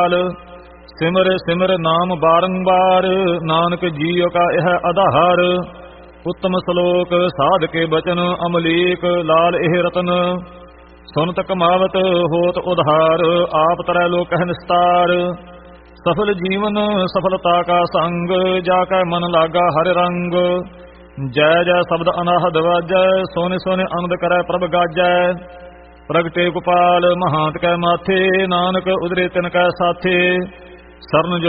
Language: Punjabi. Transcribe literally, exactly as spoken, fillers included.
ਸਿਮਰ ਸਿਮਰ ਨਾਮ ਬਾਰੰਬਾਰ, ਨਾਨਕ ਜੀਉ ਕਾ ਇਹ ਆਧਾਰ। ਉੱਤਮ ਸ਼ਲੋਕ ਸਾਧ ਕੇ ਬਚਨ, ਅਮਲੀਕ ਲਾਲ ਇਹ ਰਤਨ। ਸੁਨਤ ਕਮਾਵਤ ਹੋਤ ਉਧਾਰ, ਆਪ ਤਰੈ ਲੋਕਹਿ ਨਿਸਤਾਰ। ਸਫਲ ਜੀਵਨ ਸਫਲਤਾ ਕਾ ਸੰਗ, ਜਾ ਕੈ ਮਨ ਲਾਗਾ ਹਰਿ ਰੰਗ। ਜੈ ਜੈ ਸ਼ਬਦ ਅਨਾਹਦ ਵਾਜੈ, ਸੋਨੇ ਸੋਨੇ ਆਨੰਦ ਕਰੈ ਪ੍ਰਭ ਗਾਜੈ। ਪ੍ਰਗਟੇ ਗੋਪਾਲ ਮਹਾਂਤ ਕੈ ਮਾਥੇ, ਨਾਨਕ ਉਦਰੇ ਤਿਨ ਕੈ ਸਾਥੇ। ਸਰਨ